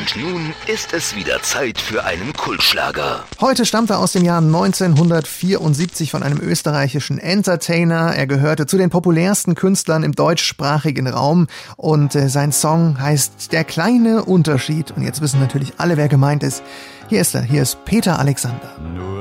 Und nun ist es wieder Zeit für einen Kultschlager. Heute stammt er aus dem Jahr 1974 von einem österreichischen Entertainer. Er gehörte zu den populärsten Künstlern im deutschsprachigen Raum und sein Song heißt Der kleine Unterschied. Und jetzt wissen natürlich alle, wer gemeint ist. Hier ist er, hier ist Peter Alexander.